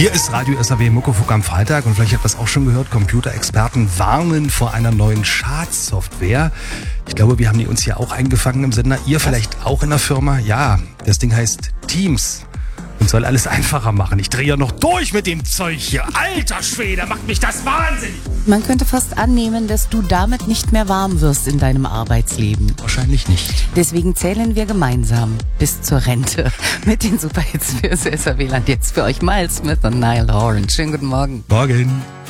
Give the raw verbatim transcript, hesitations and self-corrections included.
Hier ist Radio S A W Muckefuck am Freitag und vielleicht habt ihr das auch schon gehört, Computerexperten warnen vor einer neuen Schadsoftware. Ich glaube, wir haben die uns hier auch eingefangen im Sender. Ihr vielleicht auch in der Firma? Ja, das Ding heißt Teams und soll alles einfacher machen. Ich drehe ja noch durch mit dem Zeug hier. Alter Schwede, macht mich das wahnsinnig. Man könnte fast annehmen, dass du damit nicht mehr warm wirst in deinem Arbeitsleben. Wahrscheinlich nicht. Deswegen zählen wir gemeinsam bis zur Rente mit den Superhits fürs S A W-Land. Jetzt für euch Miles Smith und Niall Horan. Schönen guten Morgen. Morgen.